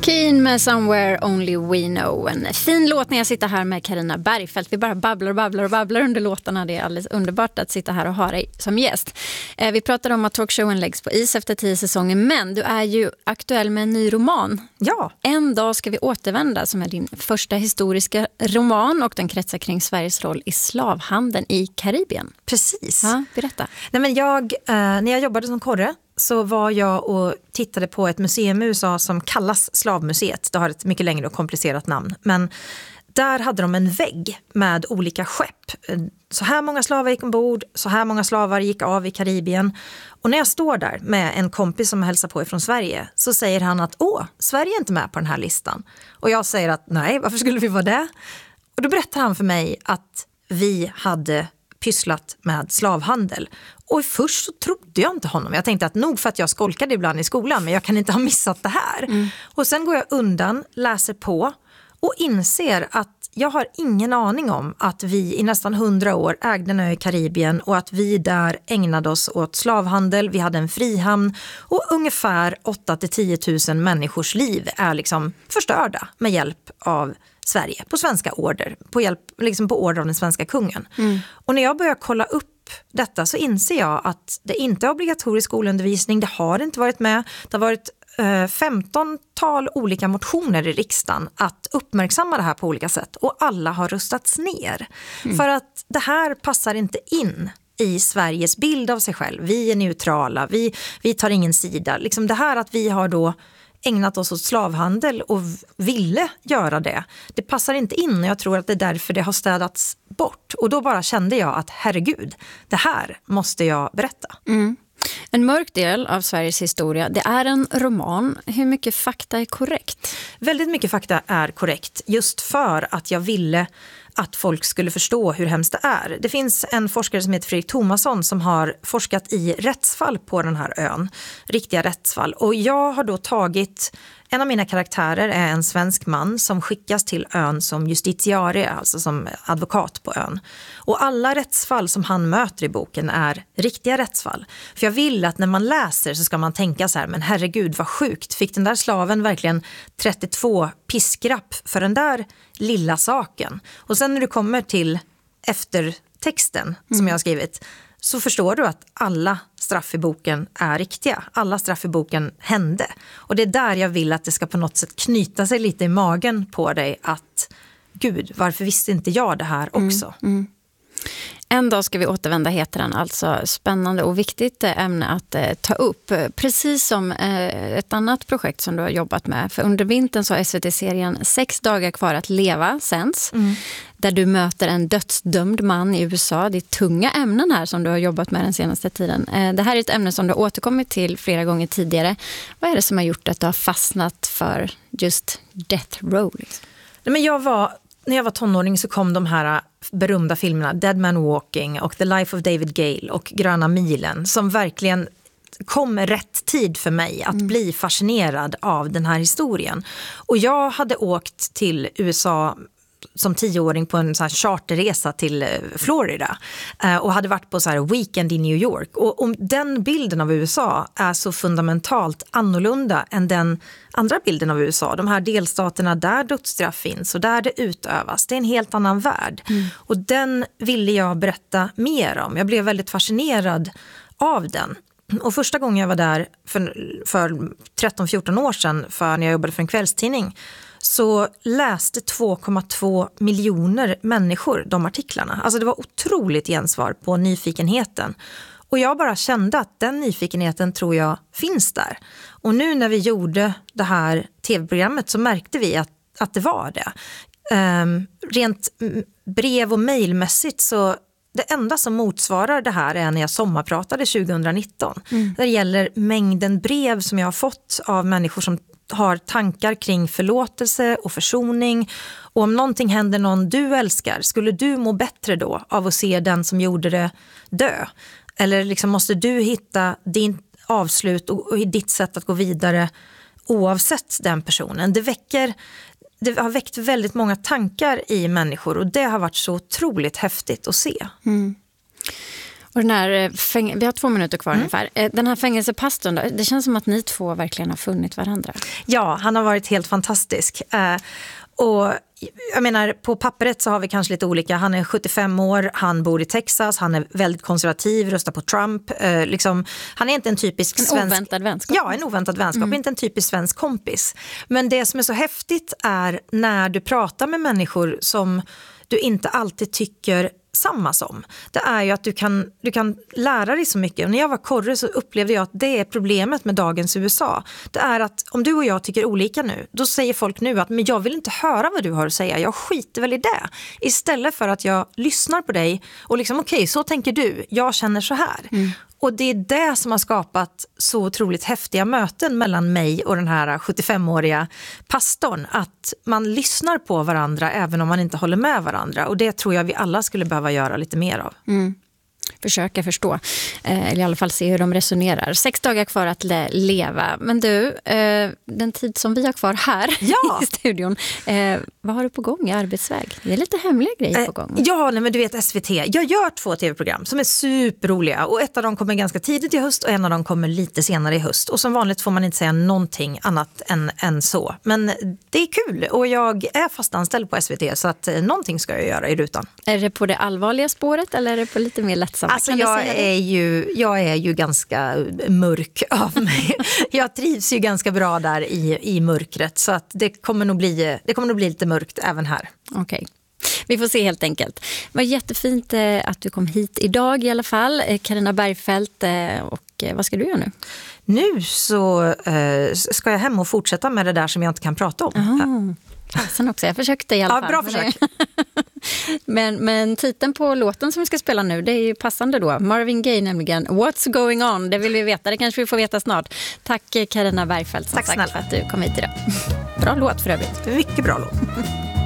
Keen med Somewhere Only We Know. En fin låt när jag sitter här med Carina Bergfeldt. Vi bara babblar under låtarna. Det är alldeles underbart att sitta här och ha dig som gäst. Vi pratade om att talkshowen läggs på is efter 10 säsonger, men du är ju aktuell med en ny roman. Ja. En dag ska vi återvända, som är din första historiska roman, och den kretsar kring Sveriges roll i slavhandeln i Karibien. Precis. Ja, berätta. Nej, men när jag jobbade som korre så var jag och tittade på ett museum i USA som kallas Slavmuseet. Det har ett mycket längre och komplicerat namn. Men där hade de en vägg med olika skepp. Så här många slavar gick ombord, så här många slavar gick av i Karibien. Och när jag står där med en kompis som hälsar på ifrån Sverige, så säger han att Sverige är inte med på den här listan. Och jag säger att nej, varför skulle vi vara det? Och då berättar han för mig att vi hade pysslat med slavhandel. Och först så trodde jag inte honom. Jag tänkte att nog för att jag skolkade ibland i skolan, men jag kan inte ha missat det här. Och sen går jag undan, läser på och inser att jag har ingen aning om att vi i nästan 100 år ägde en ö i Karibien och att vi där ägnade oss åt slavhandel. Vi hade en frihamn och ungefär 8 till 10 000 människors liv är liksom förstörda med hjälp av Sverige på svenska order, på order av den svenska kungen. Och när jag börjar kolla upp detta så inser jag att det inte är obligatorisk skolundervisning, det har inte varit med. Det har varit 15-tal olika motioner i riksdagen att uppmärksamma det här på olika sätt, och alla har röstats ner. För att det här passar inte in i Sveriges bild av sig själv. Vi är neutrala, vi tar ingen sida. Liksom det här att vi har då ägnat oss åt slavhandel och ville göra det. Det passar inte in, och jag tror att det är därför det har städats bort. Och då bara kände jag att herregud, det här måste jag berätta. En mörk del av Sveriges historia, det är en roman. Hur mycket fakta är korrekt? Väldigt mycket fakta är korrekt, just för att jag ville att folk skulle förstå hur hemskt det är. Det finns en forskare som heter Fredrik Thomasson som har forskat i rättsfall på den här ön. Riktiga rättsfall. Och jag har då tagit, en av mina karaktärer är en svensk man som skickas till ön som justitiarie, alltså som advokat på ön. Och alla rättsfall som han möter i boken är riktiga rättsfall. För jag vill att när man läser så ska man tänka så här, men herregud vad sjukt. Fick den där slaven verkligen 32 piskrapp för den där lilla saken? Och sen när du kommer till eftertexten som jag har skrivit, så förstår du att alla straff i boken är riktiga. Alla straff i boken hände. Och det är där jag vill att det ska på något sätt knyta sig lite i magen på dig att gud, varför visste inte jag det här också? En dag ska vi återvända heter den, alltså spännande och viktigt ämne att ta upp. Precis som ett annat projekt som du har jobbat med. För under vintern så har SVT-serien 6 dagar kvar att leva sänds. Där du möter en dödsdömd man i USA. Det är tunga ämnen här som du har jobbat med den senaste tiden. Det här är ett ämne som du har återkommit till flera gånger tidigare. Vad är det som har gjort att du har fastnat för just death row? Liksom? Men när jag var tonåring så kom de här berömda filmerna Dead Man Walking och The Life of David Gale och Gröna milen, som verkligen kom rätt tid för mig att bli fascinerad av den här historien. Och jag hade åkt till USA som 10-åring på en så här charterresa till Florida och hade varit på så här weekend i New York. Och om den bilden av USA är så fundamentalt annorlunda än den andra bilden av USA, de här delstaterna där dödsstraff finns och där det utövas, det är en helt annan värld. Och den ville jag berätta mer om. Jag blev väldigt fascinerad av den. Och första gången jag var där för 13-14 år sedan, för när jag jobbade för en kvällstidning, så läste 2,2 miljoner människor de artiklarna. Alltså det var otroligt gensvar på nyfikenheten. Och jag bara kände att den nyfikenheten tror jag finns där. Och nu när vi gjorde det här tv-programmet så märkte vi att det var det. Rent brev- och mejlmässigt så det enda som motsvarar det här är när jag sommarpratade 2019. Det gäller mängden brev som jag har fått av människor som har tankar kring förlåtelse och försoning. Och om någonting händer någon du älskar, skulle du må bättre då av att se den som gjorde det dö? Eller liksom måste du hitta din avslut och ditt sätt att gå vidare oavsett den personen? Det har väckt väldigt många tankar i människor och det har varit så otroligt häftigt att se. Och den här vi har 2 minuter kvar ungefär. Den här fängelsepastorn, det känns som att ni två verkligen har funnit varandra. Ja, han har varit helt fantastisk. Och jag menar, på pappret så har vi kanske lite olika. Han är 75 år, han bor i Texas, han är väldigt konservativ, röstar på Trump. Han är inte en typisk svensk... oväntad vänskap. Ja, en oväntad vänskap, inte en typisk svensk kompis. Men det som är så häftigt är när du pratar med människor som du inte alltid tycker samma som. Det är ju att du kan lära dig så mycket. Och när jag var korre så upplevde jag att det är problemet med dagens USA. Det är att om du och jag tycker olika nu, då säger folk nu att men jag vill inte höra vad du har att säga. Jag skiter väl i det. Istället för att jag lyssnar på dig och liksom okej, så tänker du. Jag känner så här. Och det är det som har skapat så otroligt häftiga möten mellan mig och den här 75-åriga pastorn. Att man lyssnar på varandra även om man inte håller med varandra. Och det tror jag vi alla skulle behöva göra lite mer av. Försöka förstå, eller i alla fall se hur de resonerar. 6 dagar kvar att leva. Men du, den tid som vi har kvar här i studion, vad har du på gång i arbetsväg? Det är lite hemliga grejer på gång. Ja, men du vet SVT. Jag gör 2 tv-program som är superroliga. Och ett av dem kommer ganska tidigt i höst och en av dem kommer lite senare i höst. Och som vanligt får man inte säga någonting annat än så. Men det är kul och jag är fastanställd på SVT så att någonting ska jag göra i rutan. Är det på det allvarliga spåret eller är det på lite mer lättsamt? Alltså jag är ju ganska mörk av mig. Jag trivs ju ganska bra där i mörkret så att det kommer nog bli lite mörkt även här. Okej. Vi får se helt enkelt. Det var jättefint att du kom hit idag i alla fall. Carina Bergfeldt, och vad ska du göra nu? Nu så ska jag hem och fortsätta med det där som jag inte kan prata om. Fasen också, jag försökte i alla fall. Ja, bra försök. men titeln på låten som vi ska spela nu, det är ju passande då. Marvin Gaye nämligen, What's Going On, det vill vi veta, det kanske vi får veta snart. Tack Carina Bergfeldt som sagt för att du kom hit idag. Bra låt för övrigt. Mycket bra låt.